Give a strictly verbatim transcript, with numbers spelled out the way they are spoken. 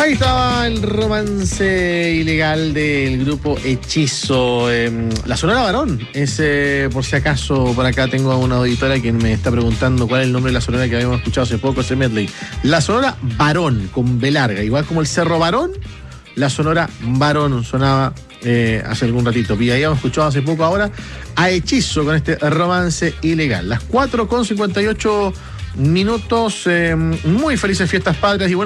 Ahí estaba el romance ilegal del grupo Hechizo. Eh, la Sonora Varón es, eh, por si acaso, por acá tengo a una auditora que me está preguntando cuál es el nombre de la Sonora que habíamos escuchado hace poco, ese medley. La Sonora Varón, con B larga, igual como el Cerro Varón, la Sonora Varón sonaba eh, hace algún ratito. Y habíamos escuchado hace poco ahora a Hechizo con este romance ilegal. Las cuatro con cincuenta y ocho minutos, eh, muy felices fiestas patrias y bueno.